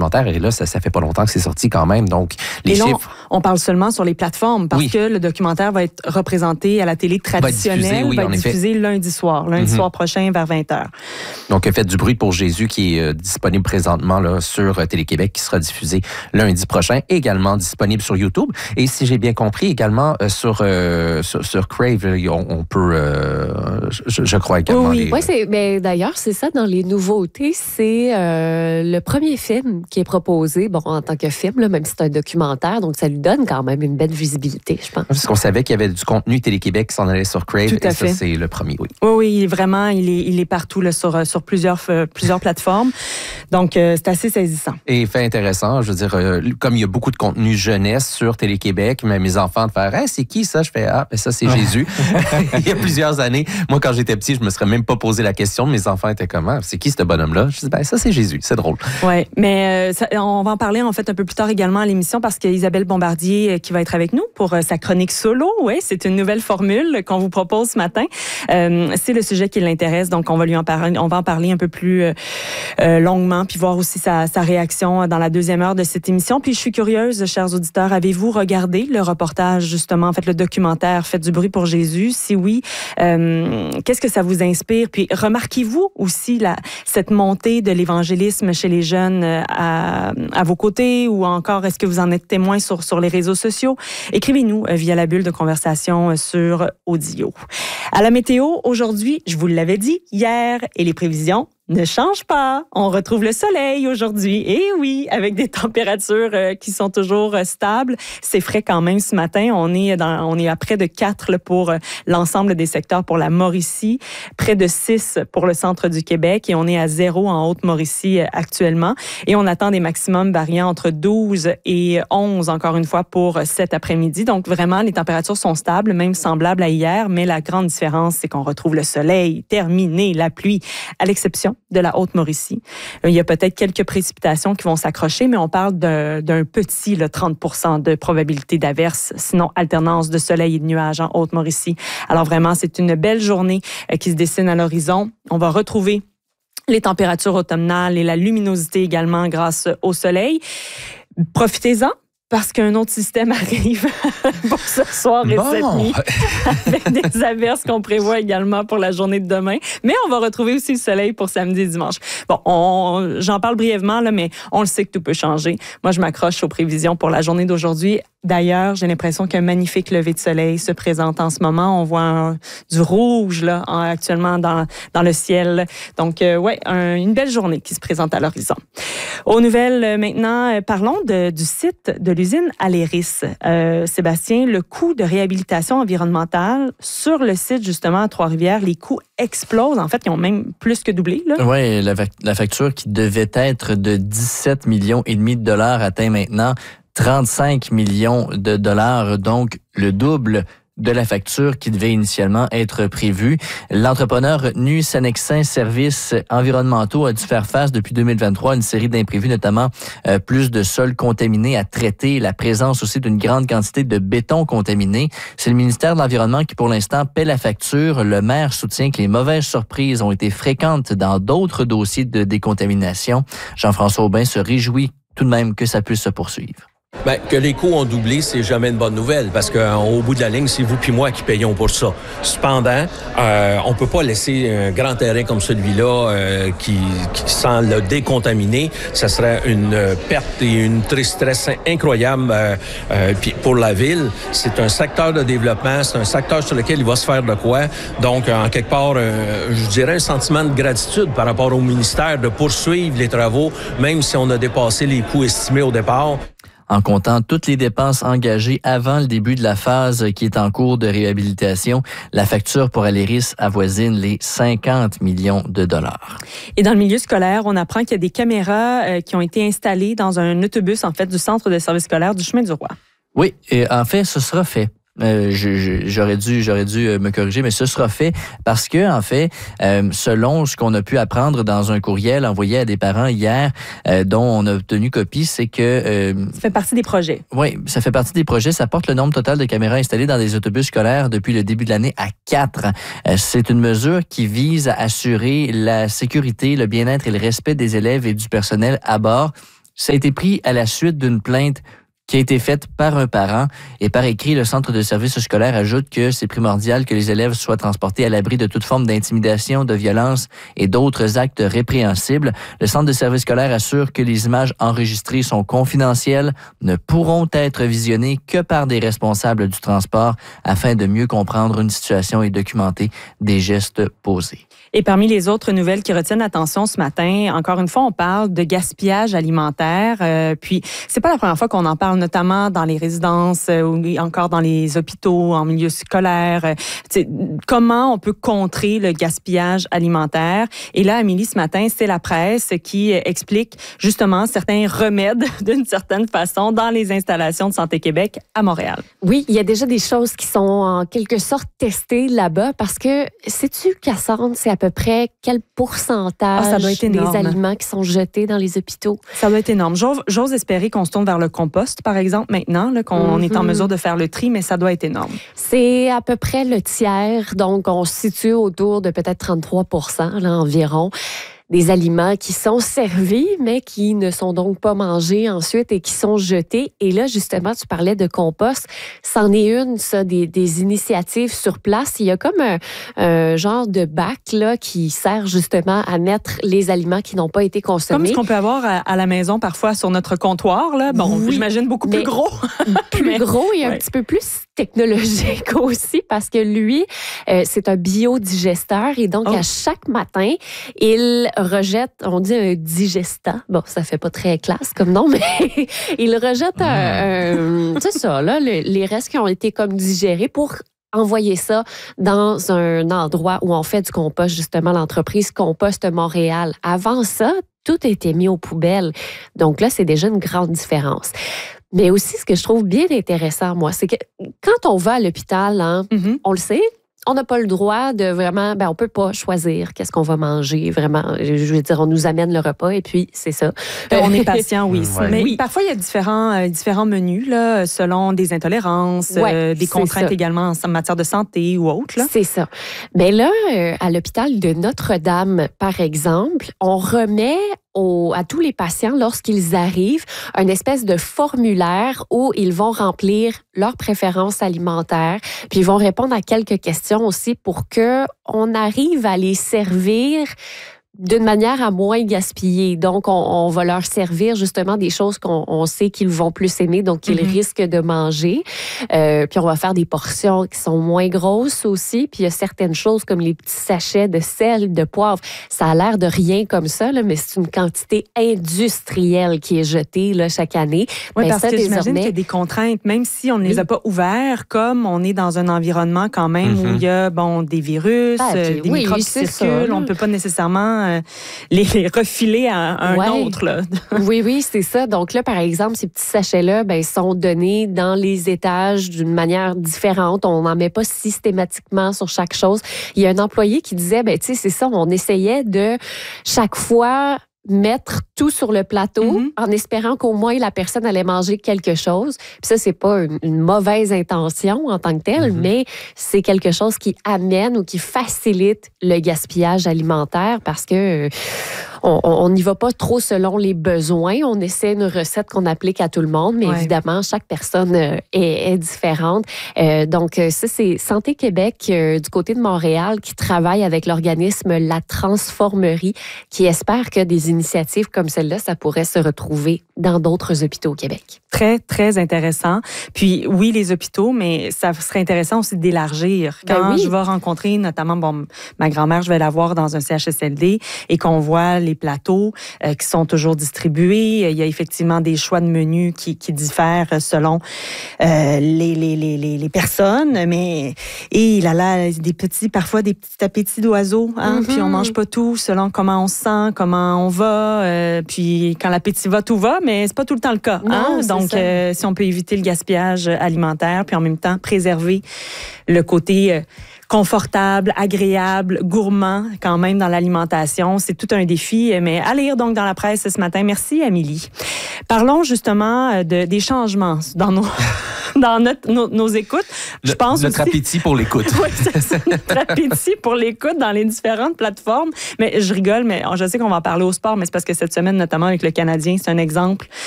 documentaire. Et là, ça fait pas longtemps que c'est sorti quand même. Donc, les chiffres... On parle seulement sur les plateformes parce que le documentaire va être représenté à la télé traditionnelle, va être diffusé lundi soir prochain vers 20h. Donc, Faites du bruit pour Jésus qui est disponible présentement là, sur Télé-Québec, qui sera diffusé lundi prochain, également disponible sur YouTube. Et si j'ai bien compris, également sur Crave, on peut, je crois également... Oui, mais d'ailleurs, c'est ça, dans les nouveautés, c'est le premier film qui est proposé, en tant que film, là, même si c'est un documentaire, donc ça lui donne quand même une belle visibilité, je pense. Parce qu'on savait qu'il y avait du contenu Télé-Québec qui s'en allait sur Crave, tout à fait. Ça, c'est le premier, oui. Oui, vraiment, il est partout là, sur plusieurs plateformes. Donc, c'est assez saisissant. Et fait intéressant, je veux dire, comme il y a beaucoup de contenu jeunesse sur Télé-Québec, mais mes enfants de faire « c'est qui ça? » Je fais « ça, c'est Jésus. » Il y a plusieurs années, moi, quand j'étais petit, je me serais même pas posé la question. Mes enfants étaient comment? C'est qui ce bonhomme-là? Je dis « ça, c'est Jésus. C'est drôle. » Oui, mais on va en parler, en fait, un peu plus tard également à l'émission parce qu'Isabelle Bombardier qui va être avec nous pour sa chronique solo. Oui, c'est une nouvelle formule qu'on vous propose ce matin. C'est le sujet qui l'intéresse, donc on va en parler un peu plus longuement, puis voir aussi sa réaction dans la deuxième heure de cette émission. Puis je suis curieuse, chers auditeurs, avez-vous regardé le reportage, justement, en fait, le documentaire « Faites du bruit pour Jésus ». Si oui, qu'est-ce que ça vous inspire? Puis remarquez-vous aussi cette montée de l'évangélisme chez les jeunes à vos côtés, ou encore est-ce que vous en êtes témoin sur les réseaux sociaux? Écrivez-nous via la bulle de conversation sur Audio. À la météo, aujourd'hui, je vous l'avais dit hier, et les prévisions ne change pas. On retrouve le soleil aujourd'hui. Et oui, avec des températures qui sont toujours stables. C'est frais quand même ce matin. On est à près de 4 là, pour l'ensemble des secteurs pour la Mauricie, près de 6 pour le centre du Québec et on est à 0 en Haute-Mauricie actuellement. Et on attend des maximums variant entre 12 et 11 encore une fois pour cet après-midi. Donc vraiment, les températures sont stables, même semblables à hier, mais la grande différence, c'est qu'on retrouve le soleil, terminé, la pluie, à l'exception de la Haute-Mauricie. Il y a peut-être quelques précipitations qui vont s'accrocher, mais on parle d'un petit 30% de probabilité d'averse, sinon alternance de soleil et de nuages en Haute-Mauricie. Alors vraiment, c'est une belle journée qui se dessine à l'horizon. On va retrouver les températures automnales et la luminosité également grâce au soleil. Profitez-en. Parce qu'un autre système arrive pour ce soir et cette nuit, avec des averses qu'on prévoit également pour la journée de demain. Mais on va retrouver aussi le soleil pour samedi et dimanche. Bon, j'en parle brièvement, là, mais on le sait que tout peut changer. Moi, je m'accroche aux prévisions pour la journée d'aujourd'hui. D'ailleurs, j'ai l'impression qu'un magnifique lever de soleil se présente en ce moment. On voit du rouge là, actuellement dans le ciel. Donc, une belle journée qui se présente à l'horizon. Aux nouvelles maintenant, parlons du site de l'usine Aléris. Sébastien, le coût de réhabilitation environnementale sur le site justement à Trois-Rivières, les coûts explosent. En fait, ils ont même plus que doublé. Oui, la facture qui devait être de 17,5 millions de dollars atteint maintenant 35 millions de dollars, donc le double de la facture qui devait initialement être prévue. L'entrepreneur retenu Sanexin Services environnementaux a dû faire face depuis 2023 à une série d'imprévus, notamment plus de sols contaminés à traiter, la présence aussi d'une grande quantité de béton contaminé. C'est le ministère de l'Environnement qui, pour l'instant, paie la facture. Le maire soutient que les mauvaises surprises ont été fréquentes dans d'autres dossiers de décontamination. Jean-François Aubin se réjouit tout de même que ça puisse se poursuivre. Bien, que les coûts ont doublé, c'est jamais une bonne nouvelle parce qu'au bout de la ligne, c'est vous puis moi qui payons pour ça. Cependant, on peut pas laisser un grand terrain comme celui-là qui sans le décontaminer. Ça serait une perte et une tristesse incroyable puis pour la ville. C'est un secteur de développement, c'est un secteur sur lequel il va se faire de quoi. Donc, en quelque part, je dirais un sentiment de gratitude par rapport au ministère de poursuivre les travaux, même si on a dépassé les coûts estimés au départ. En comptant toutes les dépenses engagées avant le début de la phase qui est en cours de réhabilitation, la facture pour Aléris avoisine les 50 millions de dollars. Et dans le milieu scolaire, on apprend qu'il y a des caméras qui ont été installées dans un autobus, en fait, du centre de service scolaire du Chemin du Roi. Oui, et en fait, ce sera fait. J'aurais dû me corriger, mais ce sera fait parce que, en fait, selon ce qu'on a pu apprendre dans un courriel envoyé à des parents hier, dont on a obtenu copie, c'est que... ça fait partie des projets. Oui, ça fait partie des projets. Ça porte le nombre total de caméras installées dans des autobus scolaires depuis le début de l'année à 4. C'est une mesure qui vise à assurer la sécurité, le bien-être et le respect des élèves et du personnel à bord. Ça a été pris à la suite d'une plainte qui a été faite par un parent. Et par écrit, le Centre de services scolaires ajoute que c'est primordial que les élèves soient transportés à l'abri de toute forme d'intimidation, de violence et d'autres actes répréhensibles. Le Centre de services scolaires assure que les images enregistrées sont confidentielles, ne pourront être visionnées que par des responsables du transport afin de mieux comprendre une situation et documenter des gestes posés. Et parmi les autres nouvelles qui retiennent l'attention ce matin, encore une fois, on parle de gaspillage alimentaire. Puis, c'est pas la première fois qu'on en parle, notamment dans les résidences ou encore dans les hôpitaux, en milieu scolaire. Comment on peut contrer le gaspillage alimentaire? Et là, Amélie, ce matin, c'est la presse qui explique justement certains remèdes, d'une certaine façon, dans les installations de Santé Québec à Montréal. Oui, il y a déjà des choses qui sont en quelque sorte testées là-bas parce que, sais-tu, Cassandre, c'est à peu près quel pourcentage ça doit être des énorme. aliments qui sont jetés dans les hôpitaux? Ça doit être énorme. J'ose espérer qu'on se tourne vers le compost, par exemple, maintenant, là, qu'on est en mesure de faire le tri, mais ça doit être énorme. C'est à peu près le tiers, donc on se situe autour de peut-être 33 % là, environ. Des aliments qui sont servis, mais qui ne sont donc pas mangés ensuite et qui sont jetés. Et là, justement, tu parlais de compost. C'en est une, ça, des initiatives sur place. Il y a comme un genre de bac là, qui sert justement à mettre les aliments qui n'ont pas été consommés. Comme ce qu'on peut avoir à la maison parfois sur notre comptoir. Là. Bon, Oui, j'imagine beaucoup plus gros. Plus gros et un petit peu plus technologique aussi parce que lui, c'est un biodigesteur et donc à chaque matin, il rejette, on dit un digestat. Bon, ça fait pas très classe comme nom, mais il rejette c'est ça, là, les restes qui ont été comme digérés pour envoyer ça dans un endroit où on fait du compost, justement l'entreprise Compost Montréal. Avant ça, tout a été mis aux poubelles. Donc là, c'est déjà une grande différence. Mais aussi, ce que je trouve bien intéressant, moi, c'est que quand on va à l'hôpital, hein, on le sait, on n'a pas le droit de vraiment, on peut pas choisir qu'est-ce qu'on va manger, vraiment. Je veux dire, on nous amène le repas et puis c'est ça. On est patient, oui. Ouais. Mais oui, parfois, il y a différents menus, là, selon des intolérances, des contraintes également en matière de santé ou autre. Là. C'est ça. Mais là, à l'hôpital de Notre-Dame, par exemple, on remet à tous les patients, lorsqu'ils arrivent, une espèce de formulaire où ils vont remplir leurs préférences alimentaires, puis ils vont répondre à quelques questions aussi pour qu'on arrive à les servir d'une manière à moins gaspiller. Donc, on va leur servir justement des choses qu'on sait qu'ils vont plus aimer, donc qu'ils risquent de manger. Puis, on va faire des portions qui sont moins grosses aussi. Puis, il y a certaines choses comme les petits sachets de sel, de poivre. Ça a l'air de rien comme ça, là, mais c'est une quantité industrielle qui est jetée là, chaque année. Oui, parce ça, que j'imagine qu'il y a des contraintes, même si on ne les a pas ouverts, comme on est dans un environnement quand même où il y a des virus, des microbes qui circulent. On ne peut pas nécessairement les refiler à un autre. Là. Oui, c'est ça. Donc là, par exemple, ces petits sachets-là sont donnés dans les étages d'une manière différente. On n'en met pas systématiquement sur chaque chose. Il y a un employé qui disait, c'est ça, on essayait de chaque fois mettre tout sur le plateau en espérant qu'au moins la personne allait manger quelque chose. Puis ça, c'est pas une mauvaise intention en tant que telle, mais c'est quelque chose qui amène ou qui facilite le gaspillage alimentaire parce que on n'y va pas trop selon les besoins. On essaie une recette qu'on applique à tout le monde, mais évidemment, chaque personne est différente. Donc, ça, c'est Santé Québec du côté de Montréal qui travaille avec l'organisme La Transformerie qui espère que des initiatives comme celle-là, ça pourrait se retrouver dans d'autres hôpitaux au Québec. Très, très intéressant. Puis oui, les hôpitaux, mais ça serait intéressant aussi d'élargir. Quand je vais rencontrer notamment, ma grand-mère, je vais la voir dans un CHSLD et qu'on voit les plateaux qui sont toujours distribués. Il y a effectivement des choix de menus qui diffèrent selon les personnes, mais il a là parfois des petits appétits d'oiseaux, puis on mange pas tout selon comment on se sent, comment on va, puis quand l'appétit va, tout va, mais c'est pas tout le temps le cas. Non, donc, si on peut éviter le gaspillage alimentaire, puis en même temps préserver le côté confortable, agréable, gourmand quand même dans l'alimentation, c'est tout un défi, mais à lire donc dans la presse ce matin. Merci, Amélie. Parlons justement des changements dans dans nos écoutes. Je pense notre aussi... appétit pour l'écoute. Oui, c'est ça, notre appétit pour l'écoute dans les différentes plateformes. Mais je rigole, mais je sais qu'on va en parler au sport, mais c'est parce que cette semaine, notamment avec le Canadien, c'est un exemple.